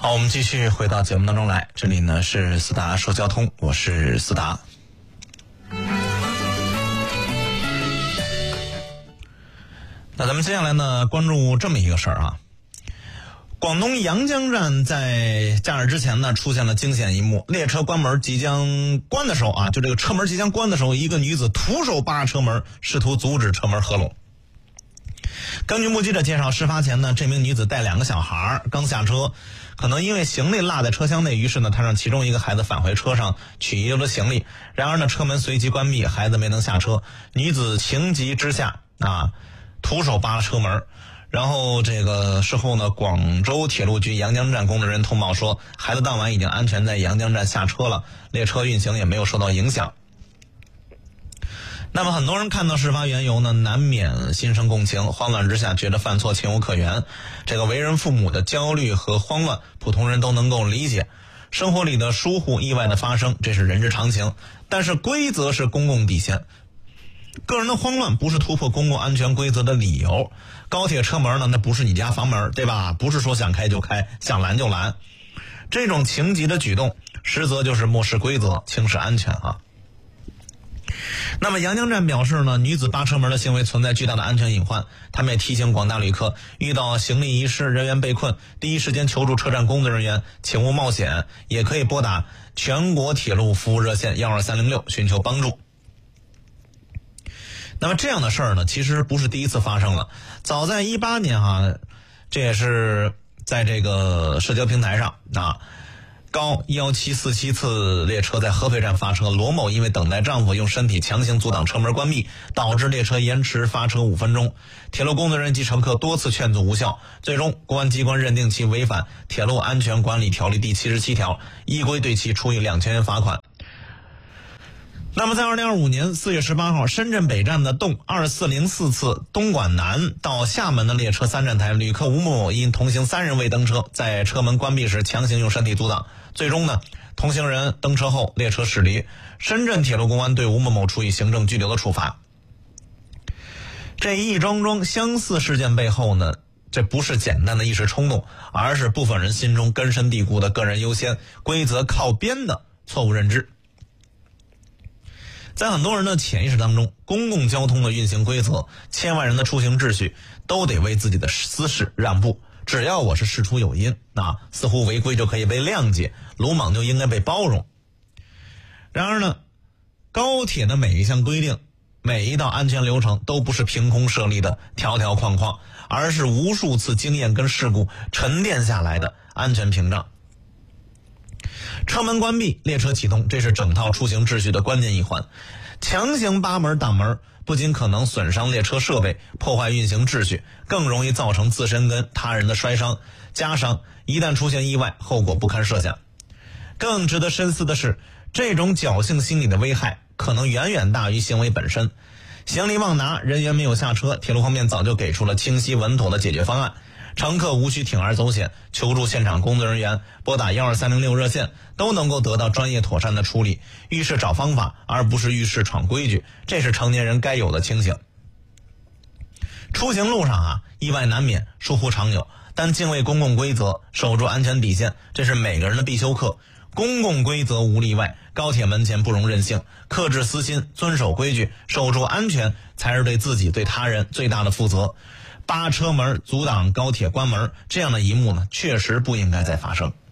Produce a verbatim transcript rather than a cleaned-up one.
好，我们继续回到节目当中来，这里呢是思达说交通，我是思达。那咱们接下来呢关注这么一个事儿啊，广东阳江站在假日之前呢出现了惊险一幕，列车关门即将关的时候啊，就这个车门即将关的时候，一个女子徒手扒车门，试图阻止车门合拢。根据目击者介绍，事发前呢，这名女子带两个小孩刚下车，可能因为行李落在车厢内，于是呢，她让其中一个孩子返回车上取遗留的行李。然而呢，车门随即关闭，孩子没能下车。女子情急之下啊，徒手扒了车门。然后这个事后呢，广州铁路局阳江站工作人员通报说，孩子当晚已经安全在阳江站下车了，列车运行也没有受到影响。那么很多人看到事发缘由呢，难免心生共情，慌乱之下觉得犯错情有可原。这个为人父母的焦虑和慌乱，普通人都能够理解。生活里的疏忽、意外的发生，这是人之常情。但是规则是公共底线，个人的慌乱不是突破公共安全规则的理由。高铁车门呢，那不是你家房门，对吧？不是说想开就开，想拦就拦。这种情急的举动，实则就是漠视规则，轻视安全啊。那么阳江站表示呢，女子扒车门的行为存在巨大的安全隐患，他们也提醒广大旅客，遇到行李遗失、人员被困，第一时间求助车站工作人员，请勿冒险，也可以拨打全国铁路服务热线一二三零六寻求帮助。那么这样的事儿呢，其实不是第一次发生了，早在一八年啊，这也是在这个社交平台上啊。高一一七四七次列车在合肥站发车，罗某因为等待丈夫用身体强行阻挡车门关闭，导致列车延迟发车五分钟。铁路工作人员及乘客多次劝阻无效，最终公安机关认定其违反《铁路安全管理条例》第七十七条，依规对其处以两千元罚款。那么在二零二五年四月十八号，深圳北站的动二四零四次东莞南到厦门的列车三站台，旅客吴某某因同行三人未登车，在车门关闭时强行用身体阻挡，最终呢，同行人登车后列车驶离，深圳铁路公安对吴某某处以行政拘留的处罚。这一桩桩相似事件背后呢，这不是简单的一时冲动，而是部分人心中根深蒂固的个人优先、规则靠边的错误认知。在很多人的潜意识当中，公共交通的运行规则、千万人的出行秩序，都得为自己的私事让步。只要我是事出有因，啊，似乎违规就可以被谅解，鲁莽就应该被包容。然而呢，高铁的每一项规定、每一道安全流程都不是凭空设立的条条框框，而是无数次经验跟事故沉淀下来的安全屏障。车门关闭，列车启动，这是整套出行秩序的关键一环。强行扒门挡门，不仅可能损伤列车设备，破坏运行秩序，更容易造成自身跟他人的摔伤、加伤，一旦出现意外，后果不堪设想。更值得深思的是，这种侥幸心理的危害可能远远大于行为本身。行李忘拿，人员没有下车，铁路方面早就给出了清晰稳妥的解决方案。乘客无需铤而走险，求助现场工作人员，拨打一二三零六热线，都能够得到专业妥善的处理。遇事找方法，而不是遇事闯规矩，这是成年人该有的清醒。出行路上啊，意外难免，疏忽常有，但敬畏公共规则，守住安全底线，这是每个人的必修课。公共规则无例外，高铁门前不容任性，克制私心，遵守规矩，守住安全，才是对自己对他人最大的负责。扒车门阻挡高铁关门，这样的一幕呢，确实不应该再发生。